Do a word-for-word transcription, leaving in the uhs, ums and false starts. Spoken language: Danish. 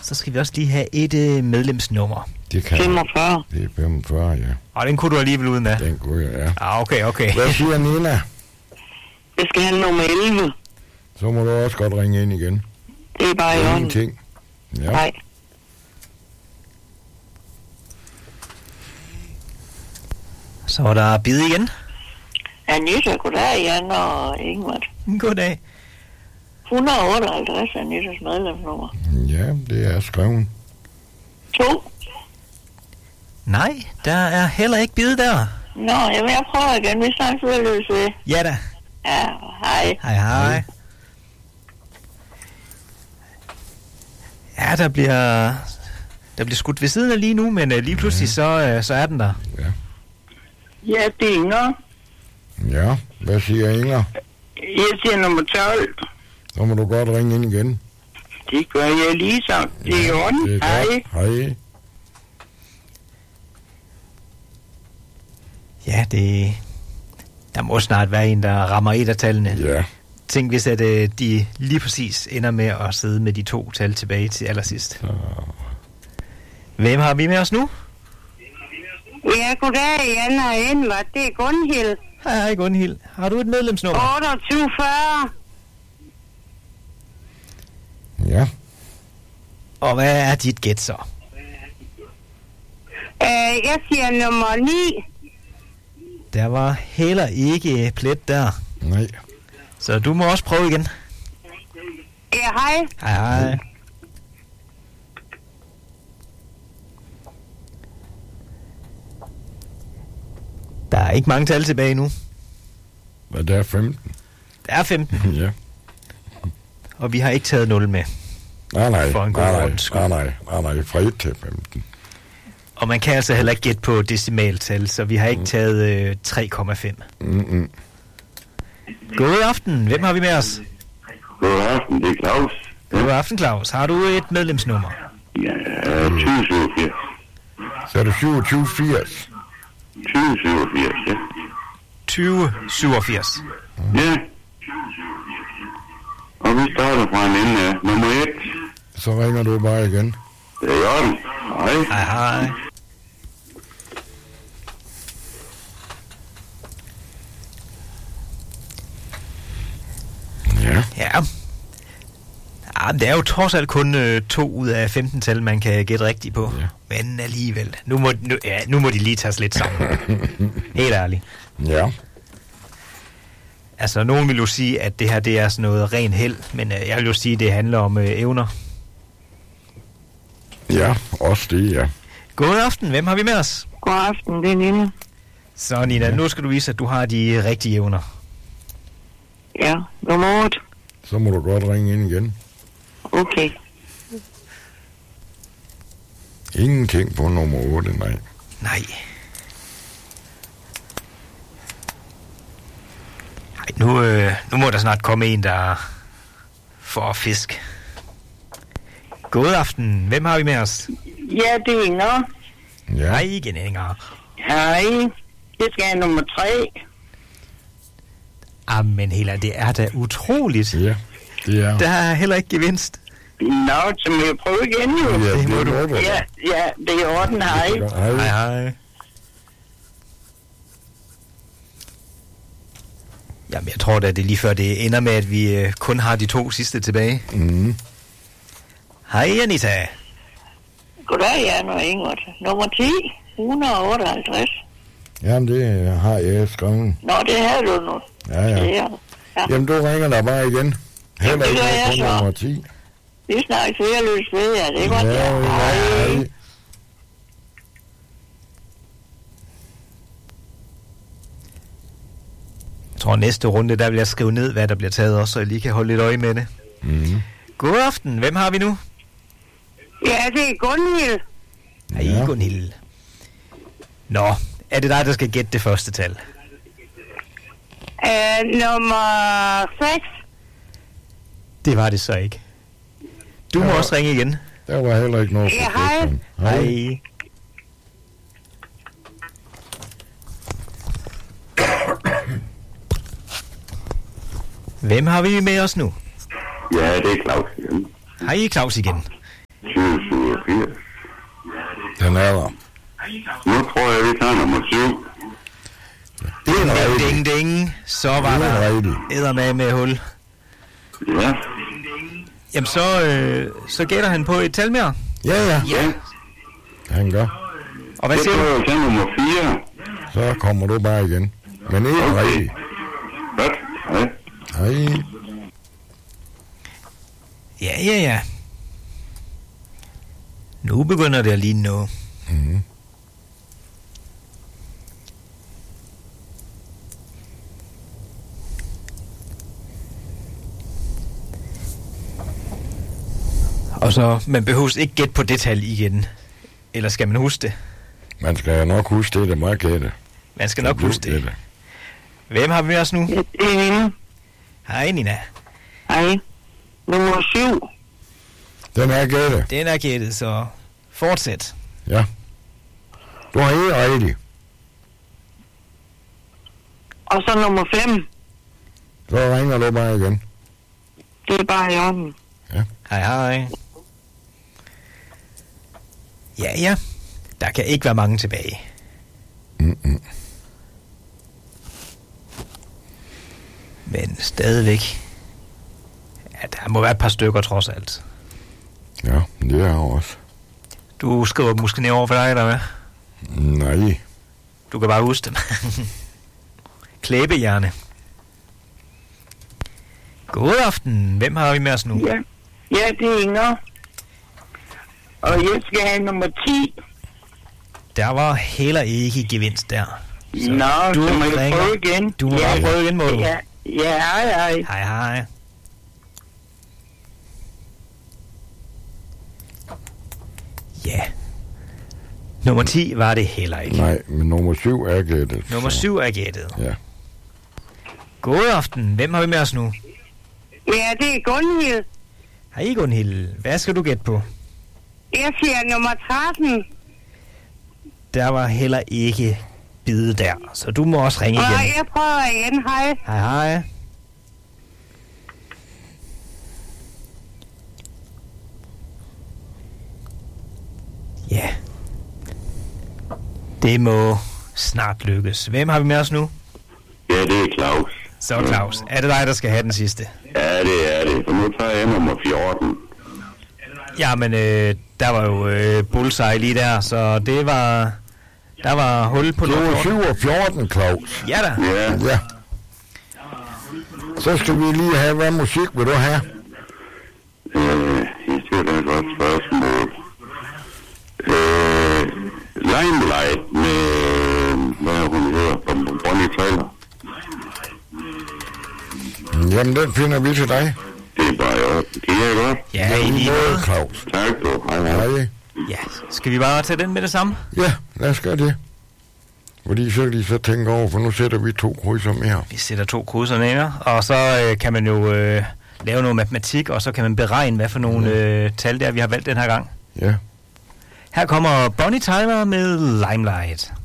så skal vi også lige have et øh, medlemsnummer. Det kan femogfyrre. Det er femogfyrre, ja. Og den kunne du alligevel uden af. Den kunne jeg, ja. Ah, okay, okay. Hvad siger Nina? Jeg skal have nummer elleve. Så må du også godt ringe ind igen. Det er bare i orden. Ingenting. Ja. Nej. Så er der bid igen. Anita, goddag, Jan og Ingmar. Goddag. et hundrede og otteoghalvtreds er Anitas medlemsnummer. Ja, det er skrevet. To. Nej, der er heller ikke bid der. Nå, jamen jeg prøver igen. Vi snakkes ved løs ved. Ja da. Ja, hej. Hej, hej. Ja, der bliver, der bliver skudt ved siden af lige nu, men uh, lige pludselig så, uh, så er den der. Ja. Ja, det er Inger. Ja, hvad siger Inger? Jeg siger nummer tolv. Så må du godt ringe ind igen. Det gør jeg lige så. Det er i orden. Det er Hej. godt. Hej. Ja, det... Der må snart være en, der rammer et af tallene. Ja. Tænk, hvis at, uh, de lige præcis ender med at sidde med de to tal tilbage til allersidst. Så. Hvem har vi med os nu? Ja, goddag, Jan og Edvard. Det er Gunhild. Hej, hej Gunhild. Har du et medlemsnummer? otteogtyve fyrre. Ja. Og hvad er dit gæt så? Uh, jeg siger nummer ni. Der var heller ikke plet der. Nej. Så du må også prøve igen. Ja, hej. Hej, hej. Der er ikke mange tal tilbage nu. Hvad der er femten? Der er femten, Ja. og vi har ikke taget nul med. Nej, nej. For en god nej, nej, ordens skyld. nej, nej, nej, nej. Fra et til femten. Og man kan altså heller ikke gætte på decimaltal, så vi har ikke taget øh, tre komma fem. Mm-mm. God aften. Hvem har vi med os? God aften, det er Claus. God aften, Claus. Har du et medlemsnummer? Ja, tyve syvogfirs. Så er det syvogtyve firs. tyve syvogfirs, ja. tyve syvogfirs. Ja. Og vi starter fra en ende af nummer et. Så ringer du bare igen. Det er i orden. Hej. Hej, hej. Ja. Ja. Ja, det er jo trods alt kun øh, to ud af femten tal, man kan gætte rigtigt på. Ja. Men alligevel. Nu må, nu, ja, nu må de lige tage sig lidt sammen. Helt ærligt. Ja. Altså, nogen vil jo sige, at det her det er sådan noget ren held, men øh, jeg vil jo sige, at det handler om øh, evner. Ja, også det, ja. God aften. Hvem har vi med os? God aften, det er Nina. Så Nina, ja. Nu skal du vise, at du har de rigtige evner. Ja, nummer otte. Så må du godt ringe ind igen. Okay. Ingenting på nummer otte, nej. Nej. Nej, nu, øh, nu må der snart komme en, der får fisk. God aften. Hvem har vi med os? Ja, det er Inger. Ja. Hej igen, Inger. Hej. Det skal have nummer tre. Ah, men Hela, det er da utroligt. Ja, det er. Der er heller ikke gevinst. Nå, så må jeg prøve igen, jo. Ja, det må du. håber jeg. Ja, ja, det er i orden, hej. Hej. Hej, hej. Jamen, jeg tror da, det er lige før det ender med, at vi øh, kun har de to sidste tilbage. Mm. Hej, Anita. Goddag, Jan og Ingrid. Nummer ti. et hundrede og otteoghalvtreds. Jamen, det har jeg skrevet. Nå, det havde du nu. Ja, ja. Ja. Ja. Jamen, du ringer der bare igen. Heller det ikke gør jeg på så. nummer ti. Vi snakkes ved at løse ved, ja. Det er godt, Ja, ja. ja, Hej. hej. Jeg tror, næste runde, der vil jeg skrive ned, hvad der bliver taget også, så jeg lige kan holde lidt øje med det. Mm. God aften. Hvem har vi nu? Ja, det er Gunhild. Hej, Ja. Gunhild. Nå, er det dig, der skal gætte det første tal? Uh, nummer seks. Det var det så ikke. Du må Ja. også ringe igen. Der var heller ikke noget. Ja, for hej. festen. Hej. Hvem har vi med os nu? Ja, det er Claus igen. Hej, Claus igen. tyve syvogfirs. Den er der. Nu tror jeg, vi tager nummer syv. Det er en rigtig. Ding, ding. Så var Det er der rigtig. eddermame med hul. Ja. Jamen, så, øh, så gætter han på et tal mere. Ja, ja. Ja. Han gør. Og hvad Så siger tror du? jeg, vi tager nummer fire. Så kommer du bare igen. Men det er en Okay. rigtig. Godt. Hej. Hej. Ja, ja, ja. Nu begynder det at ligne noget. Mhm. Og så, man behøver ikke gætte på det tal igen. Eller skal man huske det? Man skal nok huske det, det må jeg gætte. Man skal nok huske det. Hvem har vi med os nu? Ja, det er Nina. Hej, Nina. Hej. Nummer syv. Den er gætte. Den er gættet, så fortsæt. Ja. Du har en rigtig. Og så nummer fem. Så ringer du bare igen. Det er bare i orden. Hej, hej. Ja, ja. Der kan ikke være mange tilbage. Mm-mm. Men stadigvæk. Ja, der må være et par stykker trods alt. Ja, det er jeg også. Du skriver dem måske ned over for dig, eller hvad? Nej. Du kan bare huske dem. Klæbehjerne. God aften. Hvem har vi med os nu? Ja. Ja, det er Inger. Og jeg skal have nummer ti. Der var heller ikke gevinst der. Så Nå, du så må jeg ringer. prøve igen. Du må bare prøve igen, må du. Ja, ja, hej, hej. Hej, hej. Ja. Nummer ti var det heller ikke. Nej, men nummer syv er gættet. Nummer så- syv er gættet. Ja. God aften. Hvem har vi med os nu? Ja, det er Gunhild. Hej, Gunhild. Hvad skal du gætte på? Jeg siger nummer tretten. Der var heller ikke bide der, så du må også ringe Og igen. jeg prøver igen, hej. Hej, hej. Ja. Det må snart lykkes. Hvem har vi med os nu? Ja, det er Claus. Så Claus, er det dig, der skal have den sidste? Ja, det er det. Så nu tager jeg nummer fjorten. Jamen, øh, der var jo øh, bullseye lige der, så det var... Der var hul på Det var nummer syv og fjorten, Claus. Ja da. Ja. Ja. Så skal vi lige have, hvad musik vil du have? Øh, jeg synes, det er et godt spørgsmål. Øh, Limelight med, hvad er hun hedder, fra Bonnie Tyler. Jamen, den finder vi til dig. Det er bare jo. Det er godt. Ja, i lige måde. Claus. Tak du. Hej, hej. Hej. Ja, skal vi bare tage den med det samme? Ja, lad os gøre det. Fordi så kan de så tænke over, for nu sætter vi to krydser mere. Vi sætter to krydser ned, og så øh, kan man jo øh, lave noget matematik, og så kan man beregne, hvad for nogle øh, tal der, vi har valgt den her gang. Ja. Her kommer Bonnie Tyler med Limelight.